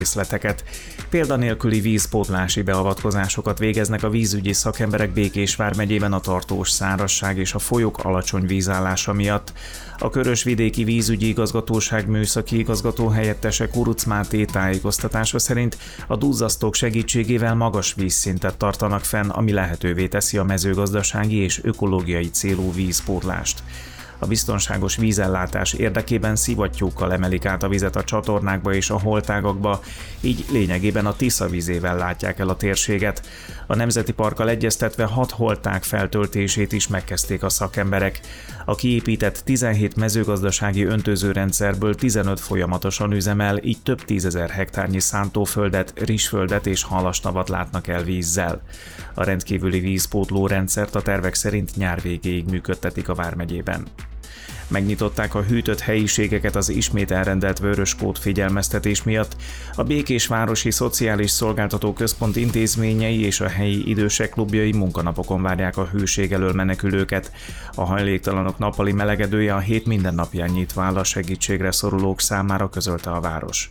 részleteket. Példanélküli vízpótlási beavatkozásokat végeznek a vízügyi szakemberek Békés vármegyében a tartós szárazság és a folyók alacsony vízállása miatt. A Körösvidéki Vízügyi Igazgatóság műszaki igazgató helyettese Kuruc Máté tájékoztatása szerint a duzzasztók segítségével magas vízszintet tartanak fenn, ami lehetővé teszi a mezőgazdasági és ökológiai célú vízpótlást. A biztonságos vízellátás érdekében szivattyúkkal emelik át a vizet a csatornákba és a holtágakba, így lényegében a Tisza vizével látják el a térséget. A Nemzeti Parkkal egyeztetve 6 holtág feltöltését is megkezdték a szakemberek. A kiépített 17 mezőgazdasági öntözőrendszerből 15 folyamatosan üzemel, így több 10 000 hektárnyi szántóföldet, rizsföldet és halastavat látnak el vízzel. A rendkívüli vízpótló rendszert a tervek szerint nyár végéig működtetik a vármegyében. Megnyitották a hűtött helyiségeket az ismét elrendelt vöröskód figyelmeztetés miatt. A Békésvárosi Szociális Szolgáltató Központ intézményei és a helyi idősek klubjai munkanapokon várják a hőség elől menekülőket. A hajléktalanok nappali melegedője a hét minden napján nyitva áll a segítségre szorulók számára, közölte a város.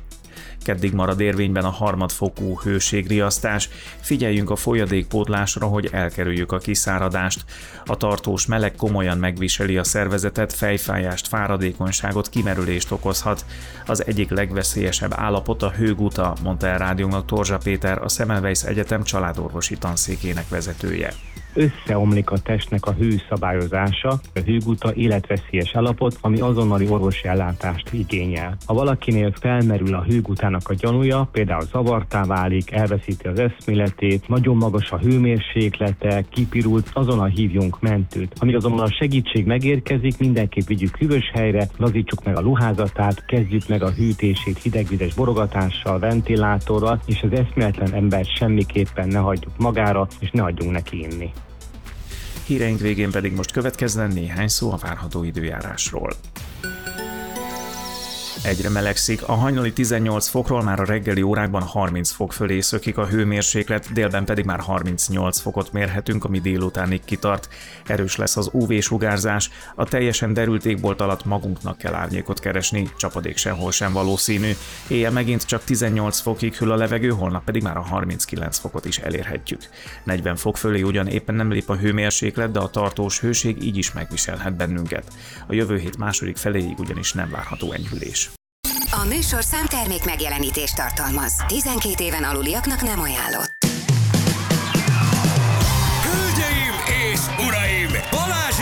Keddig marad érvényben a harmadfokú hőségriasztás. Figyeljünk a folyadékpótlásra, hogy elkerüljük a kiszáradást. A tartós meleg komolyan megviseli a szervezetet, fejfájást, fáradékonyságot, kimerülést okozhat. Az egyik legveszélyesebb állapot a hőguta, mondta el rádiónak Torzsa Péter, a Semmelweis Egyetem családorvosi tanszékének vezetője. Összeomlik a testnek a hőszabályozása, a hőguta életveszélyes állapot, ami azonnali orvosi ellátást igényel. Ha valakinél felmerül a hőgutának a gyanúja, például zavartá válik, elveszíti az eszméletét, nagyon magas a hőmérséklete, kipirult, azonnal hívjunk mentőt. Amíg azonban a segítség megérkezik, mindenképp vigyük hűvös helyre, lazítsuk meg a ruházatát, kezdjük meg a hűtését hidegvizes borogatással, ventilátorral, és az eszméletlen embert semmiképpen ne hagyjuk magára, és ne adjunk neki inni. Híreink végén pedig most következzen néhány szó a várható időjárásról. Egyre melegszik, a hajnali 18 fokról már a reggeli órákban 30 fok fölé szökik a hőmérséklet, délben pedig már 38 fokot mérhetünk, ami délutánig kitart. Erős lesz az UV-sugárzás, a teljesen derült égbolt alatt magunknak kell árnyékot keresni, csapadék sehol sem valószínű. Éjjel megint csak 18 fokig hűl a levegő, holnap pedig már a 39 fokot is elérhetjük. 40 fok fölé ugyan éppen nem lép a hőmérséklet, de a tartós hőség így is megviselhet bennünket. A jövő hét második feléig ugyanis nem várható enyhülés. A műsorszám termék megjelenítést tartalmaz. 12 éven aluliaknak nem ajánlott.